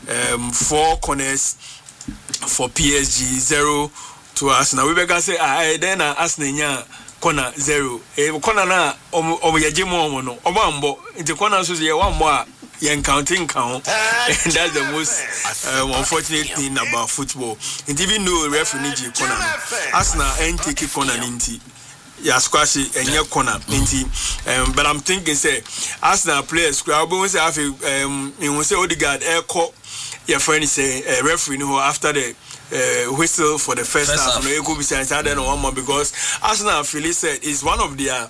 4 corners for PSG, 0 to Arsenal. We better say then Arsenal corner 0. Corner na omoyaje mo no. Omambo the corner so say one more yen counting count. And that's the most unfortunate thing about football. And even though referee need corner, Arsenal ain't take corner ninety. Yeah, squash and your corner ninety. But I'm thinking say Arsenal players crowd we say have we say Odegaard air call your friend say referee no after the whistle for the first half. No, it could be said I don't know one more because Arsenal Philly said is one of their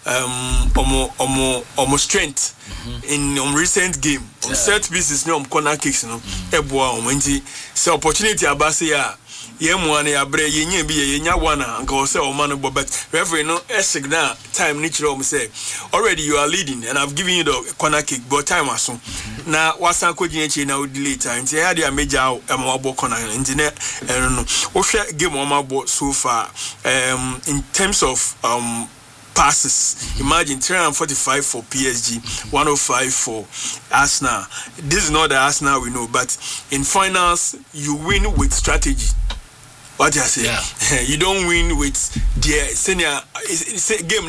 almost strength in recent game. Set pieces no corner kicks no. Eboa so opportunity abase yemu ya bre yenye bi yenya wana nka say o man but referee no signal time natural say already you are leading and I've given you the corner kick but time aso na wasan ko jinche na delay time nti ya dia major amabo corner nti na no wo hwe game o mabo so far in terms of passes. Imagine 345 for PSG, 105 for Arsenal. This is not the Arsenal we know, but in finals you win with strategy. What you say? Yeah. You don't win with the senior game.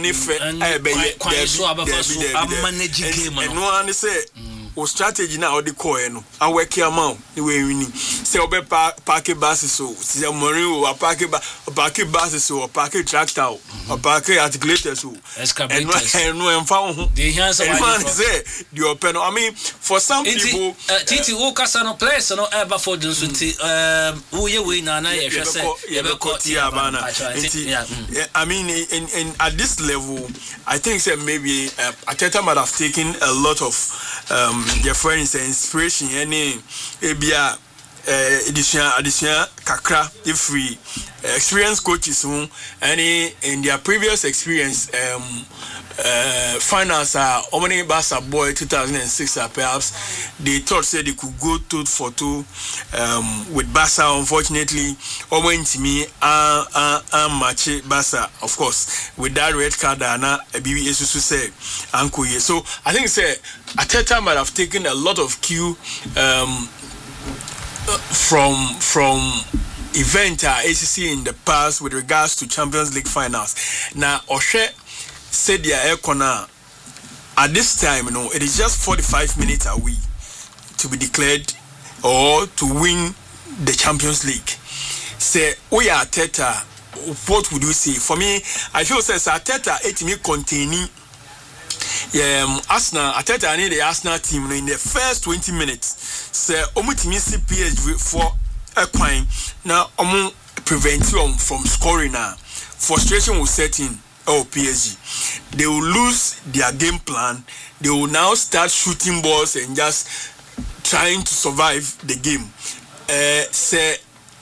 And no one say o strategy na o de coin no a work amount ni we winning say obe park basis so say Mourinho o park basis so o park tractor o park articulator so and no emfa ho the answer why say the open I mean for some people Titi wo kasa no players no ever for the nti wo ye we na ye hwe say ye be court I mean in at this level I think say maybe Arteta might have taken a lot of your friends inspiration any ebia addition kakra if we experienced coaches who any in their previous experience finals are Omani Barca boy 2006 perhaps they thought said they could go 2-2 with Barca. Unfortunately went to me match Barca of course with that red card na BB Esusu said uncle ye. So I think say Arteta might have taken a lot of cue from event ACC in the past with regards to Champions League finals. Now Oshe said their air corner at this time, it is just 45 minutes away to be declared or to win the Champions League. Say, we are Arteta, what would you say? For me, I feel says Arteta it me containing Arsenal. Arteta need the Arsenal team in the first 20 minutes. Say, omutimi see PSG for a coin. Now, prevent you from scoring now. Frustration will set in. PSG. They will lose their game plan. They will now start shooting balls and just trying to survive the game. Say,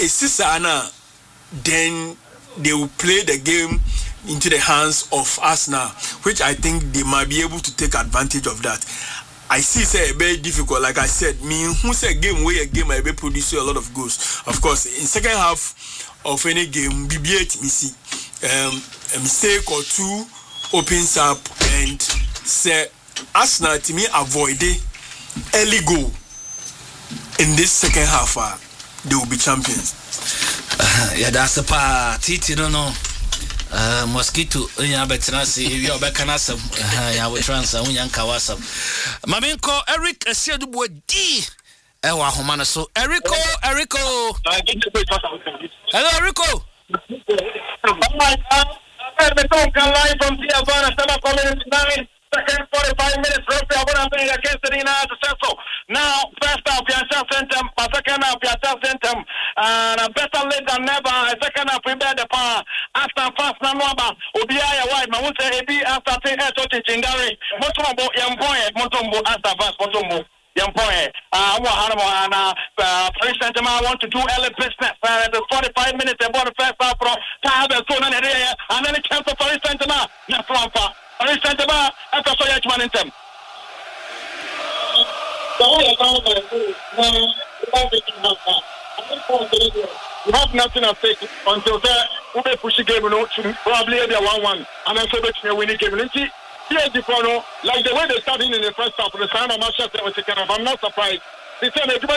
then they will play the game into the hands of Arsenal, which I think they might be able to take advantage of that. I see say very difficult. Like I said, me who say game way a game I be produce a lot of goals. Of course, in second half of any game, BB8 me see a mistake or two opens up and say Arsenal to me avoid the early goal in this second half. They will be champions. Yeah, that's a part. Titi don't know. Mosquito nya betina se ewi obekana asem ya we transfer unya nka wasam mamenko Eric Esiedubo di ewa homa no so Erico hello Erico live from Tijuana Sama Community 9 second 45 minutes roughly abona against the Nina successful now first half Piazza Center second half Piazza Center and better late than never second half we bear the power after fast na noaba obiaya wide ma won say ebi after ten to chingare motombo yamboy after fast motombo yamboy na Paris Saint-Germain want to do early business the 45 minutes about the first half from Tabe so na area and then it comes to Paris Saint-Germain na flampa Paris Saint-Germain after so yet man in them you have nothing at stake until we push the game probably be 1-1 and then so bet me winning game PSG like the way they started in the first half the sign of Manchester was taken off. I'm not surprised. They said